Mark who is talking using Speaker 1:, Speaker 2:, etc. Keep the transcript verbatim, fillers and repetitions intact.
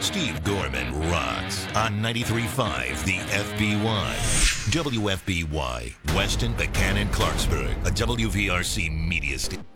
Speaker 1: Steve Gorman rocks on ninety-three point five The F B Y. W F B Y, Weston, Buchanan, Clarksburg, a W V R C media station.